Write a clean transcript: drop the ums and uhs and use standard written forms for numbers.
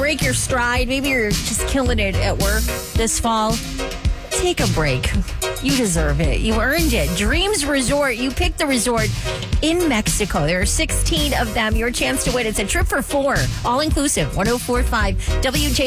break your stride. Maybe you're just killing it at work this fall. Take a break. You deserve it. You earned it. Dreams Resort. You picked the resort in Mexico. There are 16 of them. Your chance to win. It's a trip for 4, all inclusive. 104.5 WJ.